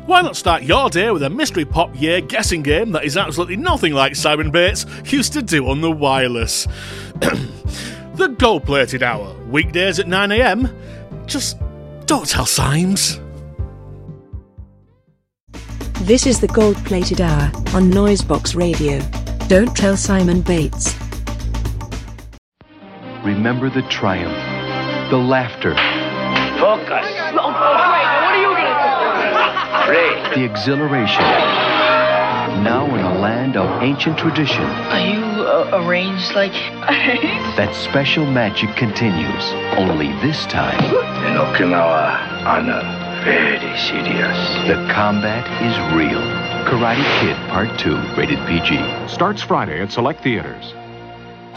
Why not start your day with a Mystery Pop Year guessing game that is absolutely nothing like Simon Bates used to do on the wireless? The Gold-Plated Hour, weekdays at 9 a.m. Just don't tell Symes. This is the Gold-Plated Hour on Noisebox Radio. Don't tell Simon Bates. Remember the triumph, the laughter. Focus. Oh, great. What are you going to do? Great. The exhilaration. Now in a land of ancient tradition. Are you arranged like... That special magic continues. Only this time. In Okinawa, honor very serious. The combat is real. Karate Kid Part 2, rated PG. Starts Friday at select theaters.